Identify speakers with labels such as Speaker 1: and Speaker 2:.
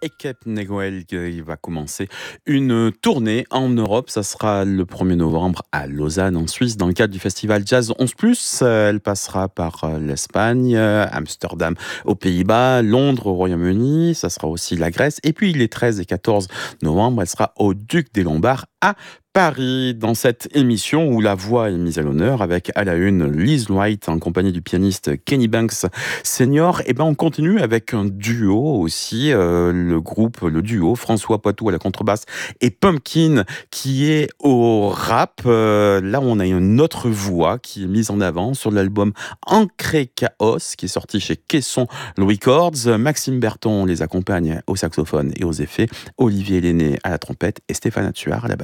Speaker 1: Ekep Negoel il va commencer une tournée en Europe. Ça sera le 1er novembre à Lausanne, en Suisse, dans le cadre du festival Jazz 11+. Elle passera par l'Espagne, Amsterdam aux Pays-Bas, Londres au Royaume-Uni. Ça sera aussi la Grèce. Et puis les 13 et 14 novembre, elle sera au Duc des Lombards à Paris, dans cette émission où la voix est mise à l'honneur, avec à la une Liz White en compagnie du pianiste Kenny Banks Senior. Et ben on continue avec un duo aussi, le duo François Poitou à la contrebasse et Pumpkin qui est au rap. Là on a une autre voix qui est mise en avant sur l'album Ancré Chaos qui est sorti chez Caisson Records. Maxime Berton les accompagne au saxophone et aux effets, Olivier Lenné à la trompette et Stéphane Atuard à la basse.